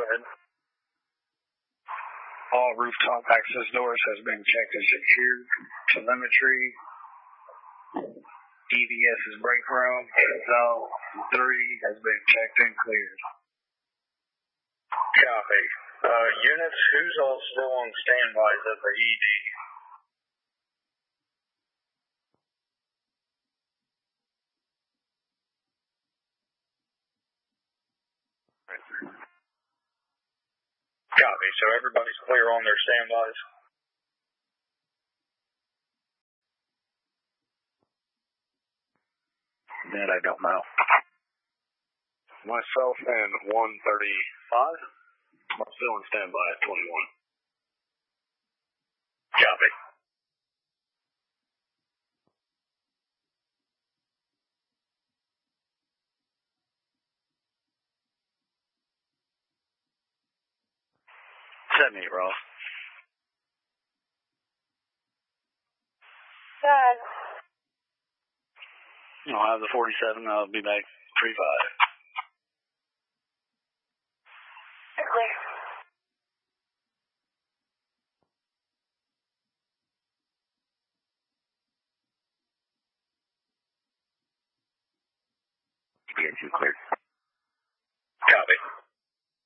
ahead. All rooftop access doors has been checked and secured. Telemetry. EVS's break room. Zone 3 has been checked and cleared. Copy. Units, who's all still on standby at the ED? Copy. So everybody's clear on their standbys? That I don't know. Myself and 135. I'm still on standby at 21. Copy. Send me, Ross. Dad. I'll have the 47. I'll be back 3-5. Clear. Get you cleared. Copy.